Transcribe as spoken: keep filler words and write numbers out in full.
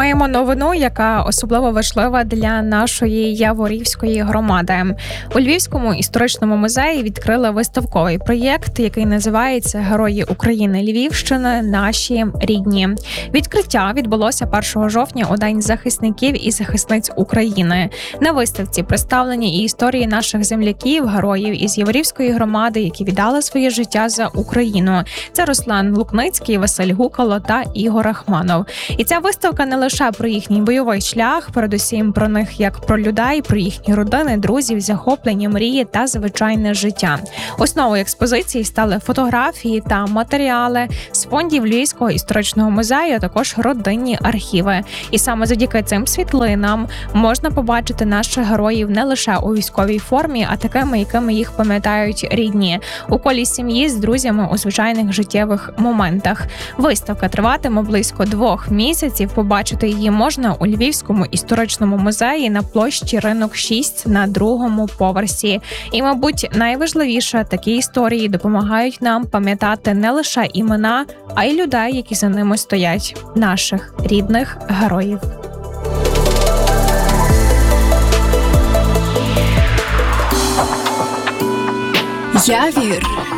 Маємо новину, яка особливо важлива для нашої Яворівської громади. У Львівському історичному музеї відкрили виставковий проєкт, який називається «Герої України Львівщини. Наші рідні». Відкриття відбулося першого жовтня у День захисників і захисниць України. На виставці представлені і історії наших земляків, героїв із Яворівської громади, які віддали своє життя за Україну. Це Руслан Лукницький, Василь Гукало та Ігор Ахманов. І ця виставка не лише про їхній бойовий шлях, передусім про них як про людей, про їхні родини, друзів, захоплення, мрії та звичайне життя. Основою експозиції стали фотографії та матеріали з фондів Львівського історичного музею, а також родинні архіви. І саме завдяки цим світлинам можна побачити наших героїв не лише у військовій формі, а такими, якими їх пам'ятають рідні, у колі сім'ї, з друзями у звичайних життєвих моментах. Виставка триватиме близько двох місяців. Побачити її можна у Львівському історичному музеї на площі Ринок шість на другому поверсі. І, мабуть, найважливіше, такі історії допомагають нам пам'ятати не лише імена, а й людей, які за ними стоять, наших рідних героїв. Явір.